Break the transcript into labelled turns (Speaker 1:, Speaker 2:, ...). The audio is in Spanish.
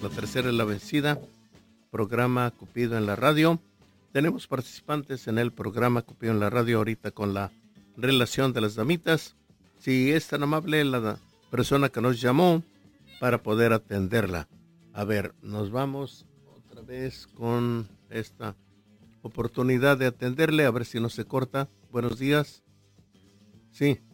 Speaker 1: La tercera es la vencida. Programa Cupido en la radio. Tenemos participantes en el programa Cupido en la radio ahorita con la relación de las damitas. Si es tan amable la persona que nos llamó para poder atenderla. A ver, nos vamos otra vez con esta oportunidad de atenderle, a ver si no se corta. Buenos días. Sí.